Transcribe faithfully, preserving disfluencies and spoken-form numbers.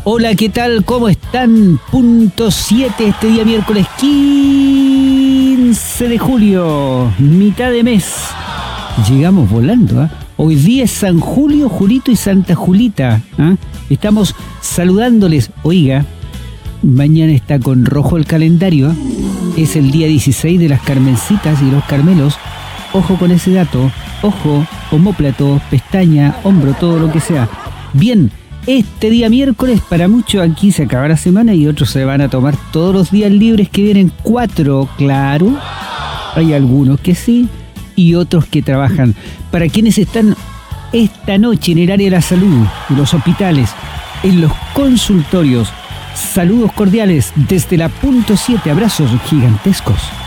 Hola, ¿qué tal? ¿Cómo están? Punto siete este día miércoles quince de julio, mitad de mes. Llegamos volando, ¿ah? ¿eh? Hoy día es San Julio, Julito y Santa Julita. ¿eh? Estamos saludándoles. Oiga, mañana está con rojo el calendario. ¿eh? Es el día dieciséis de las Carmencitas y los Carmelos. Ojo con ese dato. Ojo, omóplato, pestaña, hombro, todo lo que sea. Bien. Este día miércoles, para muchos aquí se acaba la semana y otros se van a tomar todos los días libres que vienen cuatro, claro. Hay algunos que sí y otros que trabajan. Para quienes están esta noche en el área de la salud, en los hospitales, en los consultorios, saludos cordiales desde la punto siete, abrazos gigantescos.